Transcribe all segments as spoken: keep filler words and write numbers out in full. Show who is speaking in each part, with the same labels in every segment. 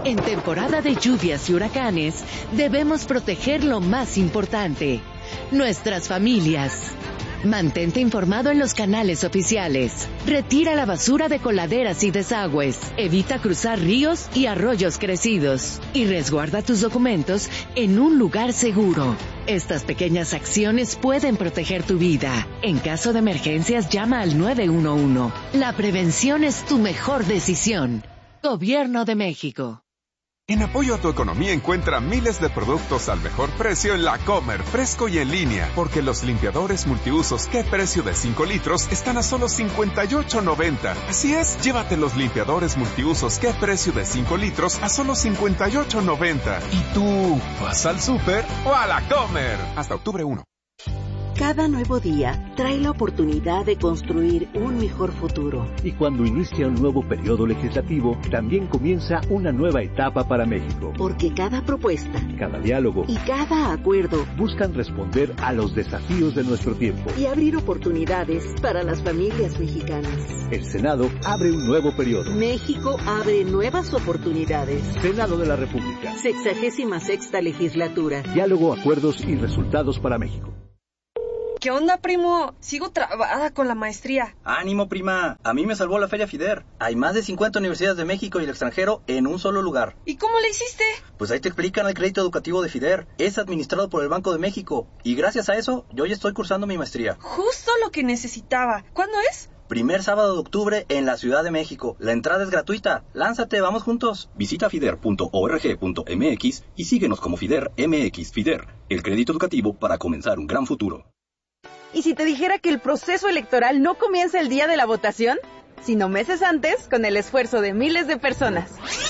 Speaker 1: En temporada de lluvias y huracanes, debemos proteger lo más importante, nuestras familias. Mantente informado en los canales oficiales. Retira la basura de coladeras y desagües. Evita cruzar ríos y arroyos crecidos. Y resguarda tus documentos en un lugar seguro. Estas pequeñas acciones pueden proteger tu vida. En caso de emergencias, llama al nueve uno uno. La prevención es tu mejor decisión. Gobierno de México.
Speaker 2: En apoyo a tu economía encuentra miles de productos al mejor precio en La Comer, fresco y en línea, porque los limpiadores multiusos ¿Qué precio de cinco litros? Están a solo cincuenta y ocho noventa. Así es, llévate los limpiadores multiusos ¿Qué precio de cinco litros? A solo cincuenta y ocho noventa. ¿Y tú, vas al súper o a La Comer? Hasta octubre primero.
Speaker 3: Cada nuevo día trae la oportunidad de construir un mejor futuro.
Speaker 4: Y cuando inicia un nuevo periodo legislativo, también comienza una nueva etapa para México.
Speaker 3: Porque cada propuesta,
Speaker 4: cada diálogo
Speaker 3: y cada acuerdo
Speaker 4: buscan responder a los desafíos de nuestro tiempo
Speaker 3: y abrir oportunidades para las familias mexicanas.
Speaker 4: El Senado abre un nuevo periodo.
Speaker 3: México abre nuevas oportunidades.
Speaker 4: Senado de la República.
Speaker 3: Sexagésima sexta legislatura.
Speaker 4: Diálogo, acuerdos y resultados para México.
Speaker 5: ¿Qué onda, primo? Sigo trabada con la maestría.
Speaker 6: Ánimo, prima. A mí me salvó la Feria FIDER. Hay más de cincuenta universidades de México y el extranjero en un solo lugar.
Speaker 5: ¿Y cómo le hiciste?
Speaker 6: Pues ahí te explican el crédito educativo de FIDER. Es administrado por el Banco de México. Y gracias a eso, yo ya estoy cursando mi maestría.
Speaker 5: Justo lo que necesitaba. ¿Cuándo es?
Speaker 6: Primer sábado de octubre en la Ciudad de México. La entrada es gratuita. Lánzate, vamos juntos. Visita fider punto org punto m x y síguenos como FIDER M X. FIDER, el crédito educativo para comenzar un gran futuro.
Speaker 7: ¿Y si te dijera que el proceso electoral no comienza el día de la votación, sino meses antes, con el esfuerzo de miles de personas?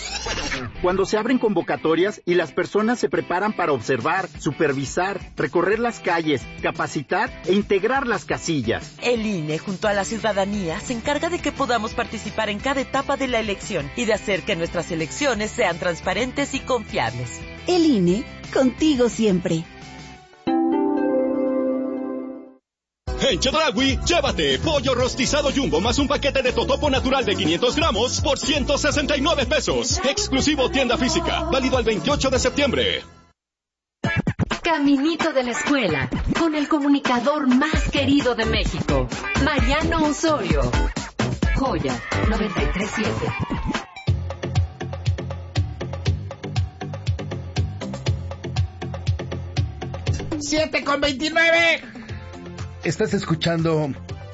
Speaker 8: Cuando se abren convocatorias y las personas se preparan para observar, supervisar, recorrer las calles, capacitar e integrar las casillas.
Speaker 9: El I N E, junto a la ciudadanía, se encarga de que podamos participar en cada etapa de la elección y de hacer que nuestras elecciones sean transparentes y confiables.
Speaker 10: El I N E, contigo siempre.
Speaker 11: En Chedraui, llévate pollo rostizado Jumbo más un paquete de totopo natural de quinientos gramos por ciento sesenta y nueve pesos. Exclusivo tienda física, válido al veintiocho de septiembre.
Speaker 12: Caminito de la escuela, con el comunicador más querido de México, Mariano Osorio. Joya noventa y tres punto siete.
Speaker 13: siete con veintinueve.
Speaker 14: Estás escuchando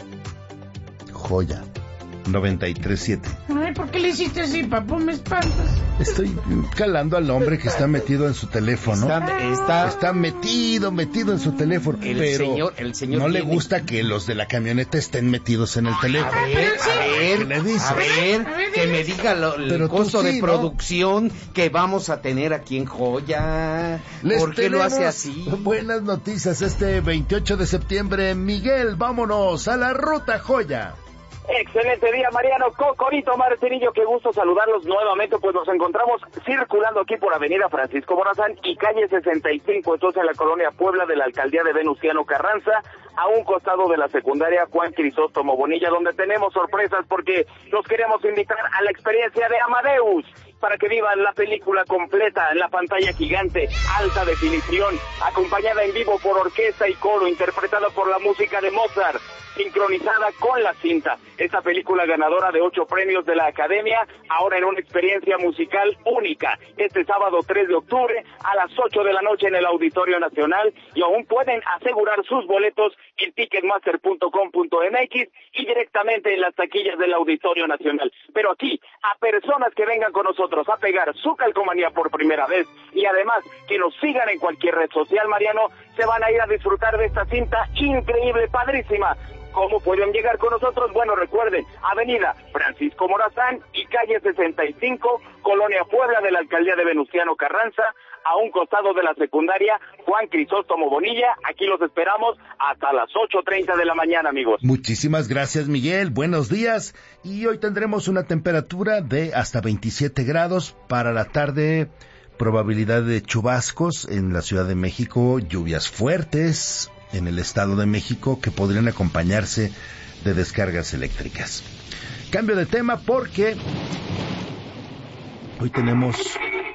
Speaker 14: Joya noventa y tres punto siete.
Speaker 13: Ay, ¿por qué le hiciste así, papu? Me espantas.
Speaker 14: Estoy calando al hombre que está metido en su teléfono.
Speaker 13: Está, está,
Speaker 14: está metido, metido en su teléfono.
Speaker 13: El
Speaker 14: pero
Speaker 13: señor, el señor
Speaker 14: no
Speaker 13: tiene...
Speaker 14: le gusta que los de la camioneta estén metidos en el teléfono.
Speaker 13: A ver, a ver,
Speaker 14: ¿qué le dice?
Speaker 13: a ver, a ver que me diga lo, el pero costo sí, de producción ¿no? que vamos a tener aquí en Joya.
Speaker 14: Les
Speaker 13: ¿Por qué lo hace así?
Speaker 14: Buenas noticias este veintiocho de septiembre. Miguel, vámonos a la ruta Joya.
Speaker 15: Excelente día, Mariano. Cocorito, Martinillo, qué gusto saludarlos nuevamente, pues nos encontramos circulando aquí por Avenida Francisco Morazán y calle sesenta y cinco, entonces en la colonia Puebla de la alcaldía de Venustiano Carranza, a un costado de la secundaria Juan Crisóstomo Bonilla, donde tenemos sorpresas porque los queremos invitar a la experiencia de Amadeus, para que vivan la película completa en la pantalla gigante, alta definición, acompañada en vivo por orquesta y coro, interpretada por la música de Mozart, sincronizada con la cinta. Esta película ganadora de ocho premios de la Academia, ahora en una experiencia musical única, este sábado tres de octubre a las ocho de la noche en el Auditorio Nacional, y aún pueden asegurar sus boletos en ticketmaster punto com punto m x y directamente en las taquillas del Auditorio Nacional. Pero aquí, a personas que vengan con nosotros a pegar su calcomanía por primera vez y además que nos sigan en cualquier red social, Mariano, se van a ir a disfrutar de esta cinta increíble, padrísima. ¿Cómo pueden llegar con nosotros? Bueno, recuerden, Avenida Francisco Morazán y calle sesenta y cinco, Colonia Puebla de la alcaldía de Venustiano Carranza, a un costado de la secundaria Juan Crisóstomo Bonilla. Aquí los esperamos hasta las ocho treinta de la mañana, amigos.
Speaker 14: Muchísimas gracias, Miguel. Buenos días. Y hoy tendremos una temperatura de hasta veintisiete grados para la tarde. Probabilidad de chubascos en la Ciudad de México, lluvias fuertes en el Estado de México que podrían acompañarse de descargas eléctricas. Cambio de tema porque hoy tenemos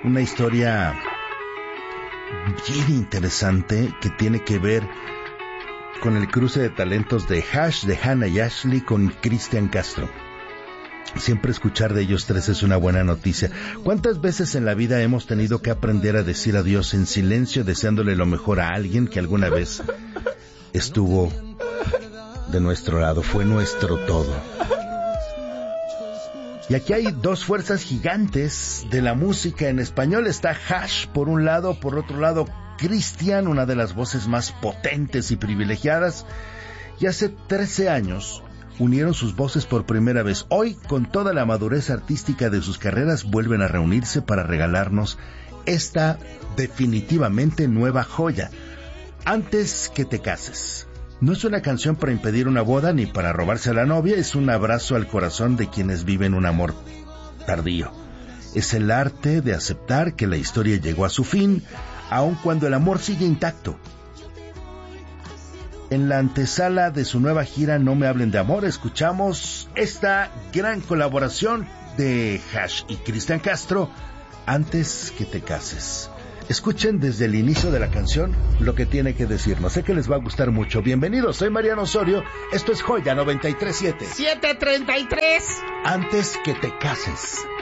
Speaker 14: una historia bien interesante que tiene que ver con el cruce de talentos de Hash, de Hannah y Ashley con Cristian Castro. Siempre escuchar de ellos tres es una buena noticia. ¿Cuántas veces en la vida hemos tenido que aprender a decir adiós en silencio, deseándole lo mejor a alguien que alguna vez estuvo de nuestro lado, fue nuestro todo? Y aquí hay dos fuerzas gigantes de la música en español. Está Hash por un lado, por otro lado Cristian, una de las voces más potentes y privilegiadas. Y hace trece años unieron sus voces por primera vez. Hoy, con toda la madurez artística de sus carreras, vuelven a reunirse para regalarnos esta definitivamente nueva joya. Antes que te cases. No es una canción para impedir una boda ni para robarse a la novia, es un abrazo al corazón de quienes viven un amor tardío. Es el arte de aceptar que la historia llegó a su fin, aun cuando el amor sigue intacto. En la antesala de su nueva gira No me hablen de amor, escuchamos esta gran colaboración de Hash y Cristian Castro, Antes que te cases. Escuchen desde el inicio de la canción lo que tiene que decirnos. Sé que les va a gustar mucho. Bienvenidos, soy Mariano Osorio. Esto es Joya noventa y tres punto siete.
Speaker 13: siete treinta y tres.
Speaker 14: Antes que te cases.